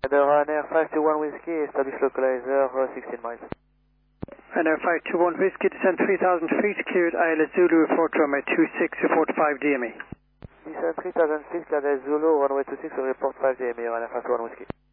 Ryanair 521 Whiskey, establish localizer 16 miles. Ryanair 521 Whiskey, descend 3,000 feet, cleared ILS Zulu, report runway 26, report 5 DME. Descend 3,000 feet, cleared ILS Zulu, runway 26, report 5 DME, Ryanair 521 Whiskey.